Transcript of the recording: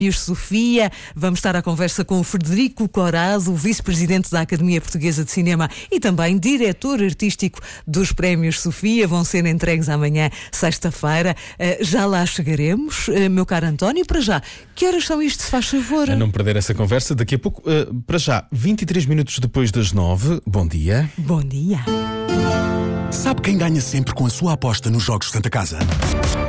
Sofia. Vamos estar à conversa com o Frederico Corazo, vice-presidente da Academia Portuguesa de Cinema e também diretor artístico dos Prémios Sofia. Vão ser entregues amanhã, sexta-feira. Já lá chegaremos, meu caro António. Para já, que horas são isto, se faz favor? A não perder essa conversa, daqui a pouco, para já, 23 minutos depois das 9. Bom dia. Bom dia. Sabe quem ganha sempre com a sua aposta nos Jogos Santa Casa?